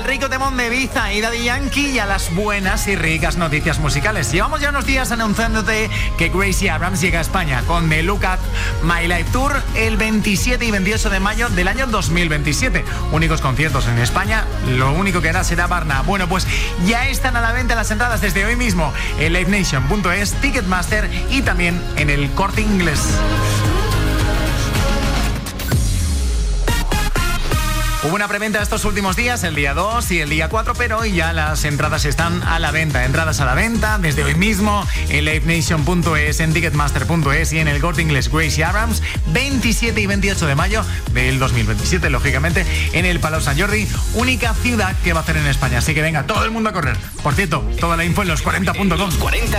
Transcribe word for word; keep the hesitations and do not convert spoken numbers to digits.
rico temón de Ibiza y Daddy Yankee y a las buenas y ricas noticias musicales. Llevamos ya unos días anunciándote que Gracie Abrams llega a España con The Look at My Life Tour el veintisiete y veintiocho de mayo del año dos mil veintisiete. Únicos conciertos en España, lo único que hará será Barna. Bueno, pues ya están a la venta las entradas desde hoy mismo en live nation punto es, Ticketmaster y también en el Corte Inglés. Hubo una preventa estos últimos días, el día dos y el día cuatro, pero hoy ya las entradas están a la venta. Entradas a la venta desde hoy mismo en live nation punto es, en ticketmaster punto es y en el Corte Inglés. Gracie Abrams, veintisiete y veintiocho de mayo del dos mil veintisiete, lógicamente, en el Palau Sant Jordi, única ciudad que va a hacer en España. Así que venga, todo el mundo a correr. Por cierto, toda la info en los cuarenta punto com.